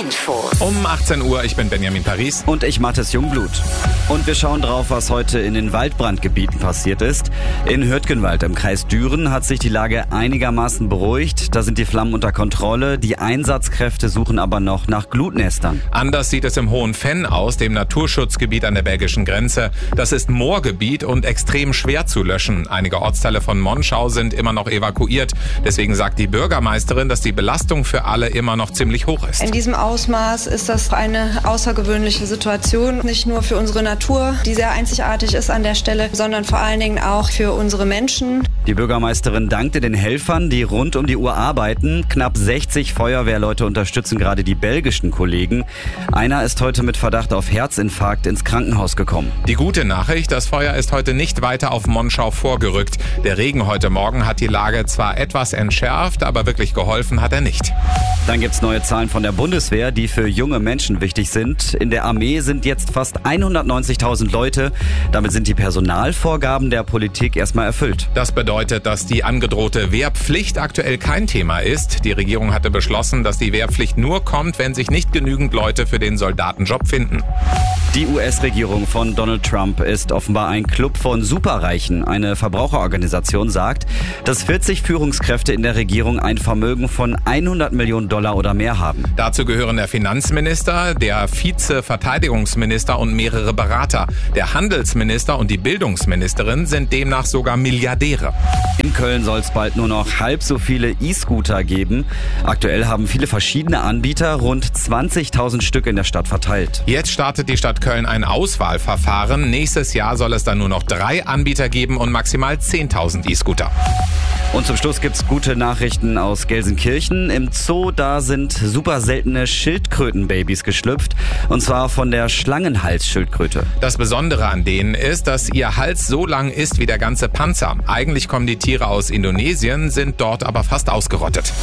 Infos. Um 18 Uhr, ich bin Benjamin Paris. Und ich Mathis Jungblut. Und wir schauen drauf, was heute in den Waldbrandgebieten passiert ist. In Hürtgenwald im Kreis Düren hat sich die Lage einigermaßen beruhigt. Da sind die Flammen unter Kontrolle. Die Einsatzkräfte suchen aber noch nach Glutnestern. Anders sieht es im Hohen Venn aus, dem Naturschutzgebiet an der belgischen Grenze. Das ist Moorgebiet und extrem schwer zu löschen. Einige Ortsteile von Monschau sind immer noch evakuiert. Deswegen sagt die Bürgermeisterin, dass die Belastung für alle immer noch ziemlich hoch ist. In diesem Ausmaß ist das eine außergewöhnliche Situation. Nicht nur für unsere Natur, die sehr einzigartig ist an der Stelle, sondern vor allen Dingen auch für unsere Menschen. Die Bürgermeisterin dankte den Helfern, die rund um die Uhr arbeiten. Knapp 60 Feuerwehrleute unterstützen gerade die belgischen Kollegen. Einer ist heute mit Verdacht auf Herzinfarkt ins Krankenhaus gekommen. Die gute Nachricht, das Feuer ist heute nicht weiter auf Monschau vorgerückt. Der Regen heute Morgen hat die Lage zwar etwas entschärft, aber wirklich geholfen hat er nicht. Dann gibt's neue Zahlen von der Bundeswehr, die für junge Menschen wichtig sind. In der Armee sind jetzt fast 190.000 Leute. Damit sind die Personalvorgaben der Politik erstmal erfüllt. Das bedeutet, dass die angedrohte Wehrpflicht aktuell kein Thema ist. Die Regierung hatte beschlossen, dass die Wehrpflicht nur kommt, wenn sich nicht genügend Leute für den Soldatenjob finden. Die US-Regierung von Donald Trump ist offenbar ein Club von Superreichen. Eine Verbraucherorganisation sagt, dass 40 Führungskräfte in der Regierung ein Vermögen von $100 Millionen oder mehr haben. Dazu gehören der Finanzminister, der Vize-Verteidigungsminister und mehrere Berater. Der Handelsminister und die Bildungsministerin sind demnach sogar Milliardäre. In Köln soll es bald nur noch halb so viele E-Scooter geben. Aktuell haben viele verschiedene Anbieter rund 20.000 Stück in der Stadt verteilt. Jetzt startet die Stadt Köln ein Auswahlverfahren. Nächstes Jahr soll es dann nur noch 3 Anbieter geben und maximal 10.000 E-Scooter. Und zum Schluss gibt's gute Nachrichten aus Gelsenkirchen. Im Zoo, da sind super seltene Schildkrötenbabys geschlüpft. Und zwar von der Schlangenhalsschildkröte. Das Besondere an denen ist, dass ihr Hals so lang ist wie der ganze Panzer. Eigentlich kommen die Tiere aus Indonesien, sind dort aber fast ausgerottet.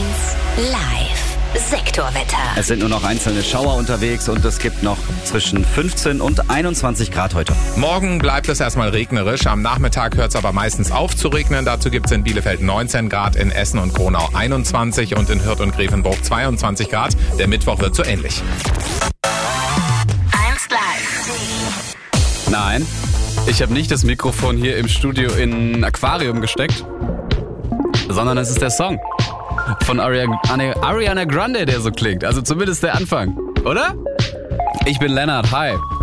1 Live. Sektorwetter. Es sind nur noch einzelne Schauer unterwegs und es gibt noch zwischen 15 und 21 Grad heute. Morgen bleibt es erstmal regnerisch. Am Nachmittag hört es aber meistens auf zu regnen. Dazu gibt es in Bielefeld 19 Grad, in Essen und Kronau 21 und in Hürth und Grevenbruch 22 Grad. Der Mittwoch wird so ähnlich. 1 Live. Nein, ich habe nicht das Mikrofon hier im Studio in ein Aquarium gesteckt, sondern es ist der Song von Ariana Grande, der so klingt. Also zumindest der Anfang, oder? Ich bin Lennart, hi.